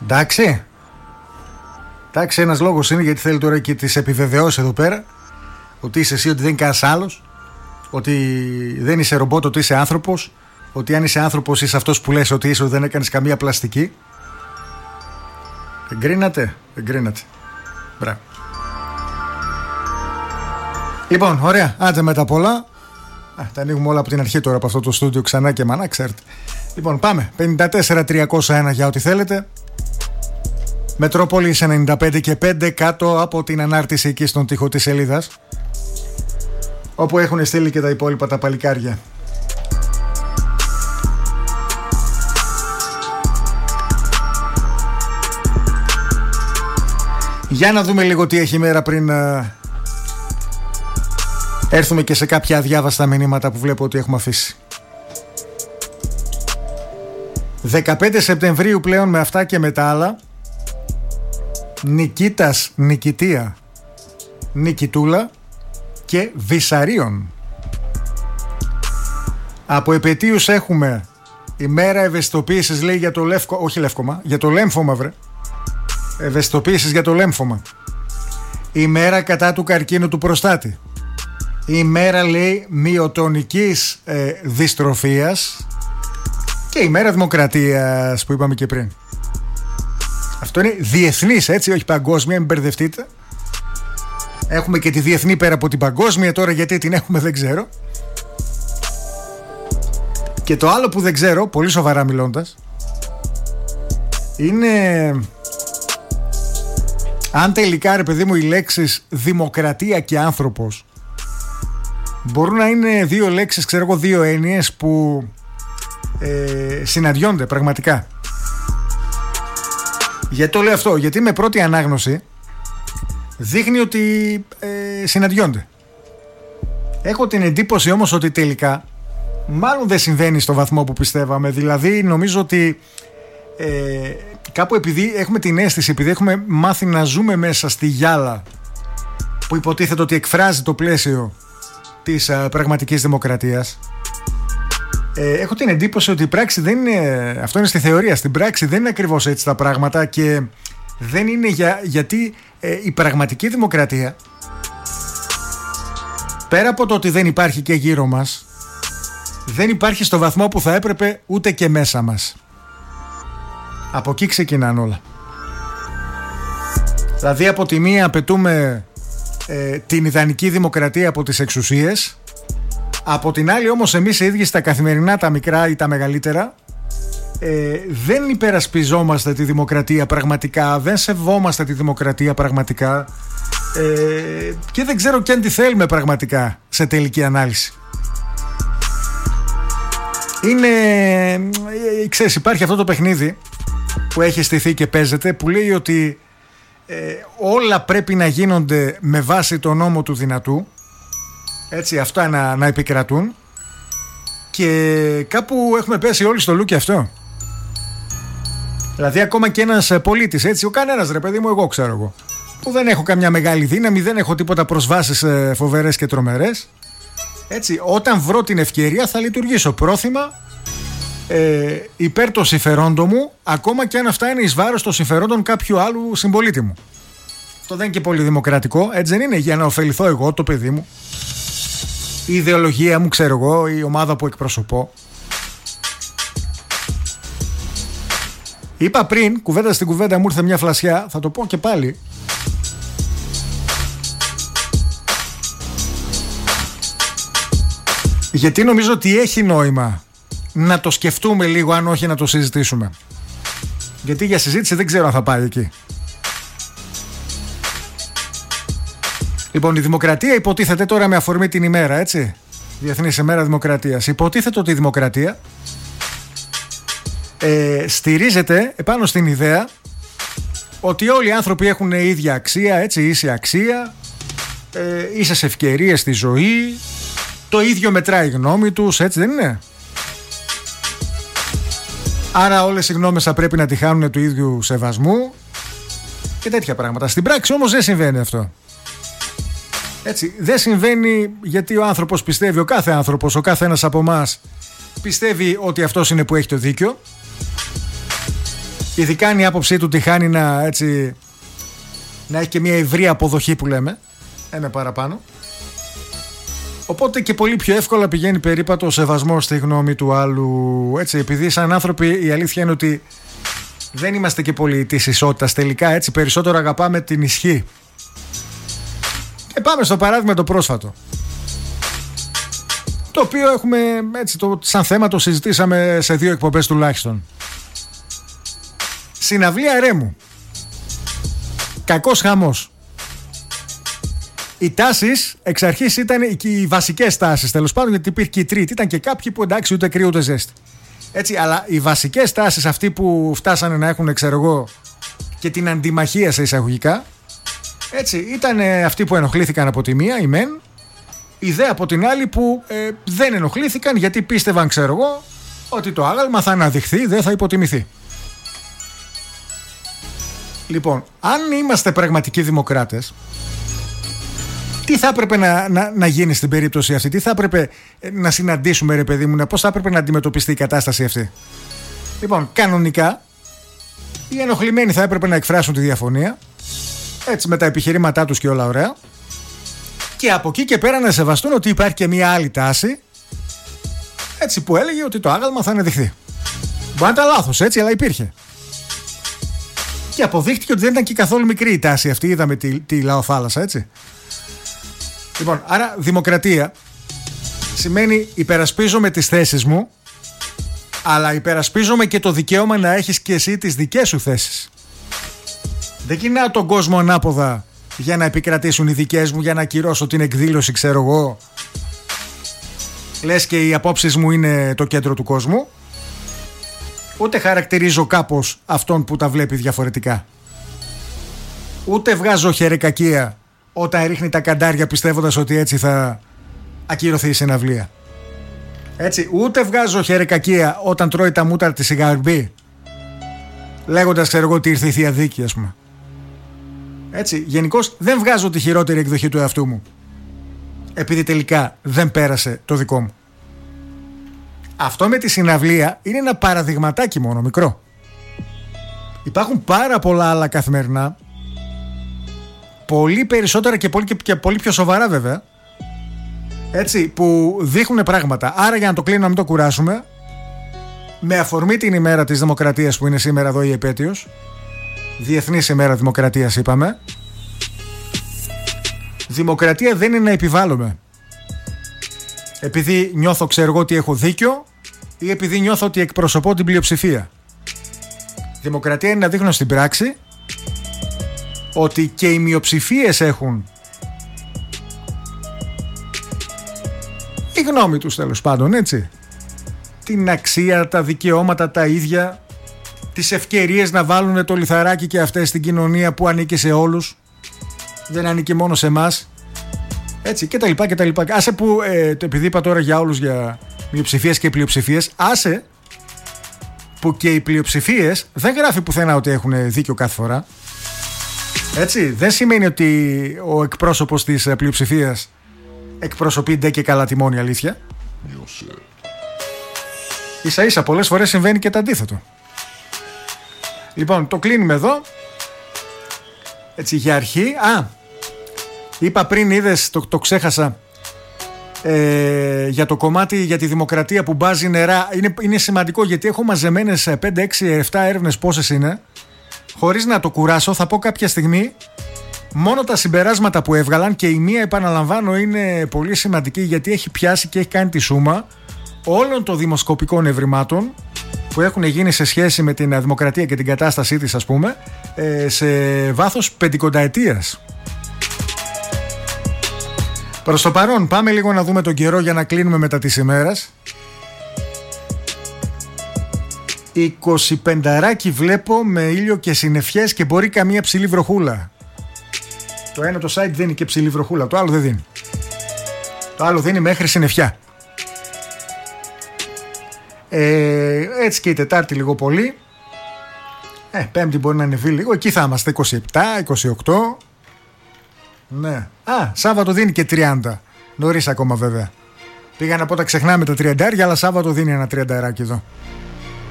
Εντάξει. Εντάξει, ένας λόγος είναι γιατί θέλει τώρα και τις επιβεβαιώσει εδώ πέρα. Ότι είσαι εσύ, ότι δεν είναι κανένας άλλος. Ότι δεν είσαι ρομπότ, ότι είσαι άνθρωπος. Ότι αν είσαι άνθρωπος είσαι αυτός που λες ότι είσαι, ότι δεν έκανες καμία πλαστική. Εγκρίνατε. Μπράβο. Λοιπόν, ωραία. Άντε με τα πολλά. Τα ανοίγουμε όλα από την αρχή τώρα από αυτό το στούντιο ξανά και μανά, ξέρετε. Λοιπόν, πάμε. 54-301 για ό,τι θέλετε. Μετρόπολης 95 και 5 κάτω από την ανάρτηση εκεί στον τοίχο της σελίδας, όπου έχουν στείλει και τα υπόλοιπα τα παλικάρια. Για να δούμε λίγο τι έχει η μέρα πριν έρθουμε και σε κάποια αδιάβαστα μηνύματα που βλέπω ότι έχουμε αφήσει. 15 Σεπτεμβρίου πλέον με αυτά και με τα άλλα. Νικήτας, Νικητία, Νικητούλα και Βυσαρίων. Από επετείους έχουμε ημέρα ευαισθητοποίησης, λέει, για το για το λέμφωμα, βρε. Ευαισθητοποίησης για το λέμφωμα. Ημέρα κατά του καρκίνου του προστάτη. Ημέρα, λέει, μυοτονικής δυστροφίας. Και ημέρα δημοκρατίας που είπαμε και πριν. Αυτό είναι διεθνής, έτσι, όχι παγκόσμια, μην μπερδευτείτε. Έχουμε και τη διεθνή πέρα από την παγκόσμια, τώρα γιατί την έχουμε δεν ξέρω. Και το άλλο που δεν ξέρω, πολύ σοβαρά μιλώντας, είναι αν τελικά, ρε παιδί μου, οι λέξεις δημοκρατία και άνθρωπος μπορούν να είναι δύο λέξεις, ξέρω εγώ, δύο έννοιες που συναντιόνται πραγματικά. Γιατί το λέω αυτό? Γιατί με πρώτη ανάγνωση δείχνει ότι συναντιόνται. Έχω την εντύπωση όμως ότι τελικά μάλλον δεν συμβαίνει στο βαθμό που πιστεύαμε. Δηλαδή νομίζω ότι κάπου επειδή έχουμε την αίσθηση, επειδή έχουμε μάθει να ζούμε μέσα στη γυάλα που υποτίθεται ότι εκφράζει το πλαίσιο της πραγματικής δημοκρατίας, έχω την εντύπωση ότι η πράξη δεν είναι, αυτό είναι στη θεωρία, στην πράξη δεν είναι ακριβώς έτσι τα πράγματα. Και δεν είναι γιατί η πραγματική δημοκρατία, πέρα από το ότι δεν υπάρχει και γύρω μας, δεν υπάρχει στο βαθμό που θα έπρεπε ούτε και μέσα μας. Από εκεί ξεκινάνε όλα. Δηλαδή από τη μία απαιτούμε την ιδανική δημοκρατία από τις εξουσίες. Από την άλλη όμως εμείς οι ίδιοι στα καθημερινά, τα μικρά ή τα μεγαλύτερα, δεν υπερασπιζόμαστε τη δημοκρατία πραγματικά, δεν σεβόμαστε τη δημοκρατία πραγματικά, και δεν ξέρω και αν τη θέλουμε πραγματικά σε τελική ανάλυση. Είναι, ξέρεις, υπάρχει αυτό το παιχνίδι που έχει στηθεί και παίζεται, που λέει ότι όλα πρέπει να γίνονται με βάση τον νόμο του δυνατού, έτσι, αυτά να επικρατούν. Και κάπου έχουμε πέσει όλοι στο λούκι αυτό. Δηλαδή ακόμα και ένας πολίτης, έτσι, ο κανένας, ρε παιδί μου, εγώ ξέρω εγώ, που δεν έχω καμιά μεγάλη δύναμη, δεν έχω τίποτα προσβάσεις φοβερές και τρομερές, έτσι, όταν βρω την ευκαιρία θα λειτουργήσω πρόθυμα υπέρ των συμφερόντων μου, ακόμα και αν αυτά είναι εις βάρος των συμφερόντων κάποιου άλλου συμπολίτη μου. Αυτό δεν είναι και πολύ δημοκρατικό, έτσι δεν είναι, για να ωφεληθώ εγώ, το παιδί μου, η ιδεολογία μου, ξέρω εγώ, η ομάδα που εκπροσωπώ. Είπα πριν, κουβέντα στην κουβέντα μου ήρθε μια φλασιά, θα το πω και πάλι. Γιατί νομίζω ότι έχει νόημα να το σκεφτούμε λίγο, αν όχι να το συζητήσουμε. Γιατί για συζήτηση δεν ξέρω αν θα πάει εκεί. Λοιπόν, η δημοκρατία υποτίθεται τώρα, με αφορμή την ημέρα, έτσι, Διεθνής ημέρα δημοκρατίας, υποτίθεται ότι η δημοκρατία στηρίζεται επάνω στην ιδέα ότι όλοι οι άνθρωποι έχουν ίδια αξία, έτσι, ίση αξία, ίσες ευκαιρίες στη ζωή, το ίδιο μετράει η γνώμη τους, έτσι δεν είναι? Άρα όλες οι γνώμες θα πρέπει να τη χάνουν του ίδιου σεβασμού και τέτοια πράγματα. Στην πράξη όμως δεν συμβαίνει αυτό. Έτσι, δεν συμβαίνει, γιατί ο άνθρωπος πιστεύει, ο κάθε άνθρωπος, ο κάθε ένας από εμάς πιστεύει ότι αυτός είναι που έχει το δίκιο. Ειδικά αν η άποψή του τυχάνει να έχει και μια ευρία αποδοχή που λέμε. Ένα παραπάνω. Οπότε και πολύ πιο εύκολα πηγαίνει περίπατο ο σεβασμός στη γνώμη του άλλου. Έτσι, επειδή σαν άνθρωποι η αλήθεια είναι ότι δεν είμαστε και πολύ της ισότητας τελικά, έτσι, περισσότερο αγαπάμε την ισχύ. Και πάμε στο παράδειγμα το πρόσφατο, το οποίο έχουμε έτσι, σαν θέμα το συζητήσαμε σε 2 εκπομπές τουλάχιστον. Συναυλία Ρέμου. Κακός χαμός. Οι τάσεις εξ αρχής ήταν και οι βασικές τάσεις, τέλος πάντων, γιατί υπήρχε και η τρίτη. Ήταν και κάποιοι που εντάξει ούτε κρύο ούτε ζέστη. Έτσι, αλλά οι βασικές τάσεις, αυτοί που φτάσανε να έχουν, ξέρω εγώ, και την αντιμαχία σε εισαγωγικά, έτσι, ήταν αυτοί που ενοχλήθηκαν από τη μία, η μεν, οι δε από την άλλη που δεν ενοχλήθηκαν γιατί πίστευαν, ξέρω εγώ, ότι το άγαλμα θα αναδειχθεί, δεν θα υποτιμηθεί. Λοιπόν, αν είμαστε πραγματικοί δημοκράτες, τι θα έπρεπε να γίνει στην περίπτωση αυτή, τι θα έπρεπε να συναντήσουμε, ρε παιδί μου, πώς θα έπρεπε να αντιμετωπιστεί η κατάσταση αυτή? Λοιπόν, κανονικά οι ενοχλημένοι θα έπρεπε να εκφράσουν τη διαφωνία, έτσι, με τα επιχειρήματά τους και όλα ωραία, και από εκεί και πέρα να σεβαστούν ότι υπάρχει και μια άλλη τάση, έτσι, που έλεγε ότι το άγαλμα θα αναδειχθεί. Μπορεί να ήταν λάθος, έτσι, αλλά υπήρχε. Και αποδείχτηκε ότι δεν ήταν και καθόλου μικρή η τάση αυτή. Είδαμε τη λαοθάλασσα, έτσι. Λοιπόν, άρα δημοκρατία σημαίνει υπερασπίζομαι τις θέσεις μου, αλλά υπερασπίζομαι και το δικαίωμα να έχεις και εσύ τις δικές σου θέσεις. Δεν κοινάω τον κόσμο ανάποδα για να επικρατήσουν οι δικές μου, για να ακυρώσω την εκδήλωση, ξέρω εγώ. Λες και οι απόψεις μου είναι το κέντρο του κόσμου. Ούτε χαρακτηρίζω κάπως αυτόν που τα βλέπει διαφορετικά. Ούτε βγάζω χερεκακία όταν ρίχνει τα καντάρια πιστεύοντας ότι έτσι θα ακυρωθεί η συναυλία. Έτσι, ούτε βγάζω χερεκακία όταν τρώει τα μούτρα της σιγαρμπή, λέγοντας, ξέρω εγώ, ότι ήρθε η Θεία Δίκη, ας πούμε. Έτσι, γενικώς δεν βγάζω τη χειρότερη εκδοχή του εαυτού μου, επειδή τελικά δεν πέρασε το δικό μου. Αυτό με τη συναυλία είναι ένα παραδειγματάκι μόνο, μικρό. Υπάρχουν πάρα πολλά άλλα καθημερινά, πολύ περισσότερα και πολύ πιο σοβαρά βέβαια, έτσι, που δείχνουν πράγματα. Άρα, για να το κλείνω, να μην το κουράσουμε, με αφορμή την ημέρα της Δημοκρατίας που είναι σήμερα εδώ η επέτειος, Διεθνής ημέρα Δημοκρατίας είπαμε, δημοκρατία δεν είναι να επιβάλλομαι επειδή νιώθω, ξέρω εγώ, ότι έχω δίκιο ή επειδή νιώθω ότι εκπροσωπώ την πλειοψηφία. Δημοκρατία είναι να δείχνω στην πράξη ότι και οι μειοψηφίες έχουν η γνώμη τους, τέλος πάντων, έτσι, την αξία, τα δικαιώματα τα ίδια, τις ευκαιρίες να βάλουν το λιθαράκι και αυτές στην κοινωνία που ανήκει σε όλους, δεν ανήκει μόνο σε εμάς, έτσι, και τα λοιπά και τα λοιπά. Άσε που, επειδή είπα τώρα για όλους, για μειοψηφίες και πλειοψηφίες, άσε που και οι πλειοψηφίες δεν γράφει πουθενά ότι έχουν δίκιο κάθε φορά. Έτσι, δεν σημαίνει ότι ο εκπρόσωπος της πλειοψηφίας εκπροσωπεί ντε και καλά τη μόνη αλήθεια. Ίσα ίσα πολλές φορές συμβαίνει και το αντίθετο. Λοιπόν, το κλείνουμε εδώ. Έτσι, για αρχή. Είπα πριν, είδες, το ξέχασα, για το κομμάτι για τη δημοκρατία που μπάζει νερά. Είναι σημαντικό, γιατί έχω μαζεμένες 5, 6, 7 έρευνες, πόσες είναι. Χωρίς να το κουράσω, θα πω κάποια στιγμή μόνο τα συμπεράσματα που έβγαλαν, και η μία, επαναλαμβάνω, είναι πολύ σημαντική, γιατί έχει πιάσει και έχει κάνει τη σούμα όλων των δημοσκοπικών ευρημάτων που έχουν γίνει σε σχέση με την δημοκρατία και την κατάστασή της, ας πούμε, σε βάθος 50ετίας. Προς το παρόν, πάμε λίγο να δούμε τον καιρό για να κλείνουμε μετά τις ημέρας. 25 βλέπω, με ήλιο και συννεφιές, και μπορεί καμία ψηλή βροχούλα. Το ένα το site δίνει και ψηλή βροχούλα, το άλλο δεν δίνει. Το άλλο δίνει μέχρι συννεφιά. Έτσι και η Τετάρτη λίγο πολύ. Πέμπτη μπορεί να ανεβεί λίγο. Εκεί θα είμαστε 27, 28. Ναι. Σάββατο δίνει και 30. Νωρίς ακόμα βέβαια. Πήγα να πω τα ξεχνάμε τα 30, αλλά Σάββατο δίνει ένα 30 εδώ.